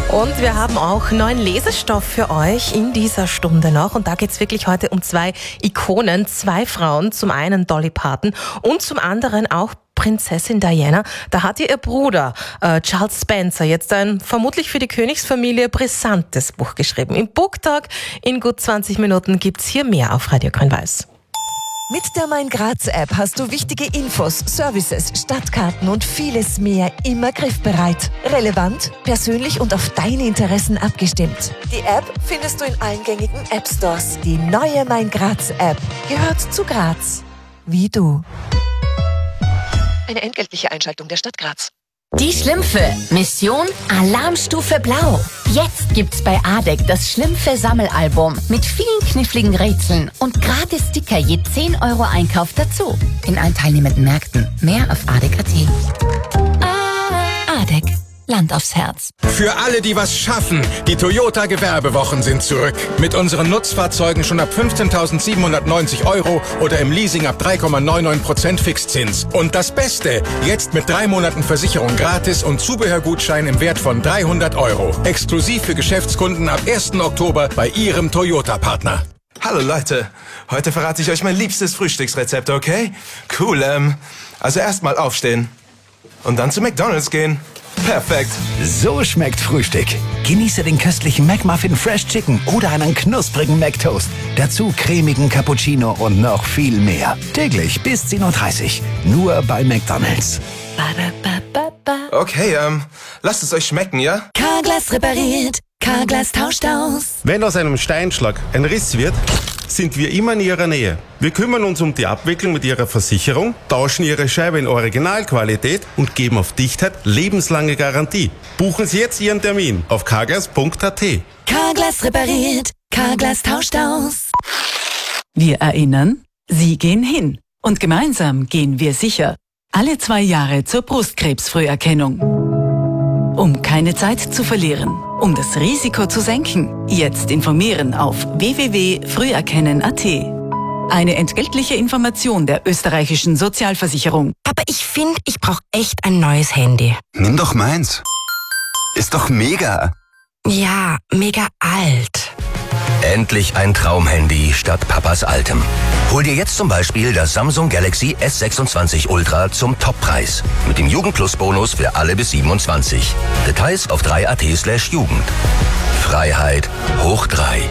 Und wir haben auch neuen Lesestoff für euch in dieser Stunde noch. Und da geht's wirklich heute um zwei Ikonen, zwei Frauen. Zum einen Dolly Parton und zum anderen auch Prinzessin Diana. Da hat ihr Bruder Charles Spencer jetzt ein vermutlich für die Königsfamilie brisantes Buch geschrieben. Im Booktalk in gut 20 Minuten gibt's hier mehr auf Radio Grün-Weiß. Mit der Mein Graz App hast du wichtige Infos, Services, Stadtkarten und vieles mehr immer griffbereit. Relevant, persönlich und auf deine Interessen abgestimmt. Die App findest du in allen gängigen App Stores. Die neue Mein Graz App gehört zu Graz. Wie du. Eine entgeltliche Einschaltung der Stadt Graz. Die Schlümpfe. Mission Alarmstufe Blau. Jetzt gibt's bei ADEC das Schlümpfe-Sammelalbum mit vielen kniffligen Rätseln und gratis Sticker je 10 € Einkauf dazu. In allen teilnehmenden Märkten. Mehr auf ADEC.at. ADEC. Land aufs Herz. Für alle, die was schaffen, die Toyota Gewerbewochen sind zurück. Mit unseren Nutzfahrzeugen schon ab 15.790 € oder im Leasing ab 3,99% Fixzins. Und das Beste, jetzt mit 3 Monaten Versicherung gratis und Zubehörgutschein im Wert von 300 €. Exklusiv für Geschäftskunden ab 1. Oktober bei Ihrem Toyota-Partner. Hallo Leute, heute verrate ich euch mein liebstes Frühstücksrezept, okay? Cool, also erstmal aufstehen und dann zu McDonald's gehen. Perfekt. So schmeckt Frühstück. Genieße den köstlichen McMuffin Fresh Chicken oder einen knusprigen McToast. Dazu cremigen Cappuccino und noch viel mehr. Täglich bis 10:30 Uhr. Nur bei McDonald's. Okay, lasst es euch schmecken, ja? Carglass repariert. Carglass tauscht aus. Wenn aus einem Steinschlag ein Riss wird, sind wir immer in Ihrer Nähe. Wir kümmern uns um die Abwicklung mit Ihrer Versicherung, tauschen Ihre Scheibe in Originalqualität und geben auf Dichtheit lebenslange Garantie. Buchen Sie jetzt Ihren Termin auf carglass.at. Carglass repariert. Carglass tauscht aus. Wir erinnern, Sie gehen hin. Und gemeinsam gehen wir sicher. Alle 2 Jahre zur Brustkrebsfrüherkennung. Um keine Zeit zu verlieren, um das Risiko zu senken, jetzt informieren auf www.früherkennen.at. Eine entgeltliche Information der österreichischen Sozialversicherung. Aber ich finde, ich brauche echt ein neues Handy. Nimm doch meins. Ist doch mega. Ja, mega alt. Endlich ein Traumhandy statt Papas altem. Hol dir jetzt zum Beispiel das Samsung Galaxy S26 Ultra zum Toppreis. Mit dem Jugend-Plus-Bonus für alle bis 27. Details auf 3at/Jugend. Freiheit hoch 3.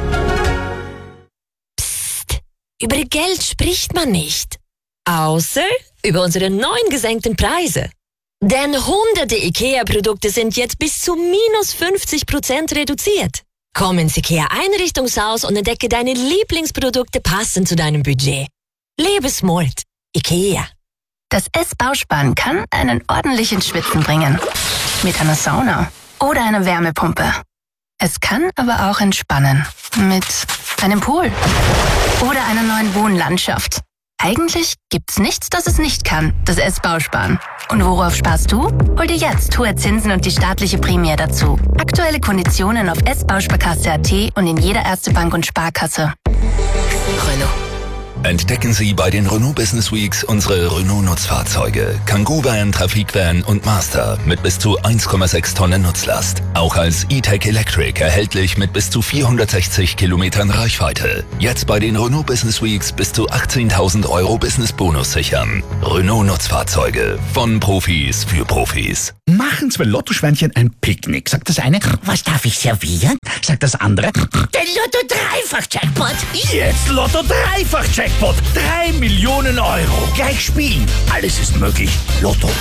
Psst, über Geld spricht man nicht. Außer über unsere neuen gesenkten Preise. Denn hunderte IKEA-Produkte sind jetzt bis zu minus 50% reduziert. Komm ins IKEA-Einrichtungshaus und entdecke deine Lieblingsprodukte passend zu deinem Budget. Lebe smart. IKEA. Das S-Bausparen kann einen ordentlichen Schwitzen bringen. Mit einer Sauna oder einer Wärmepumpe. Es kann aber auch entspannen. Mit einem Pool oder einer neuen Wohnlandschaft. Eigentlich gibt's nichts, das es nicht kann, das S-Bausparen. Und worauf sparst du? Hol dir jetzt hohe Zinsen und die staatliche Prämie dazu. Aktuelle Konditionen auf s-bausparkasse.at und in jeder Erste Bank und Sparkasse. Renault. Entdecken Sie bei den Renault Business Weeks unsere Renault-Nutzfahrzeuge. Kangoo Van, Trafikvan und Master mit bis zu 1,6 Tonnen Nutzlast. Auch als E-Tech Electric erhältlich mit bis zu 460 Kilometern Reichweite. Jetzt bei den Renault Business Weeks bis zu 18.000 € Business-Bonus sichern. Renault-Nutzfahrzeuge. Von Profis für Profis. Machen 2 Lottoschweinchen ein Picknick. Sagt das eine, was darf ich servieren? Sagt das andere, der Lotto-Dreifach-Jackpot. Jetzt Lotto-Dreifach-Jackpot. 3 Millionen €. Gleich spielen. Alles ist möglich. Lotto.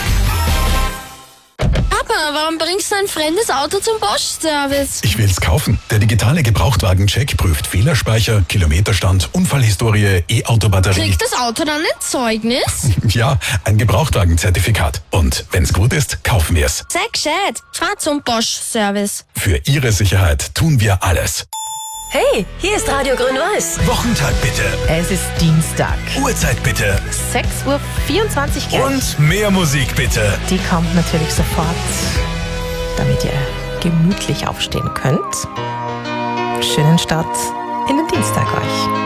Papa, warum bringst du ein fremdes Auto zum Bosch-Service? Ich will's kaufen. Der digitale Gebrauchtwagen-Check prüft Fehlerspeicher, Kilometerstand, Unfallhistorie, E-Auto-Batterie. Kriegt das Auto dann ein Zeugnis? Ja, ein Gebrauchtwagen-Zertifikat. Und wenn's gut ist, kaufen wir's. Sei gescheit. Fahr zum Bosch-Service. Für Ihre Sicherheit tun wir alles. Hey, hier ist Radio Grün-Weiß. Wochentag bitte. Es ist Dienstag. Uhrzeit bitte. 6:24 Uhr. Und mehr Musik bitte. Die kommt natürlich sofort, damit ihr gemütlich aufstehen könnt. Schönen Start in den Dienstag euch.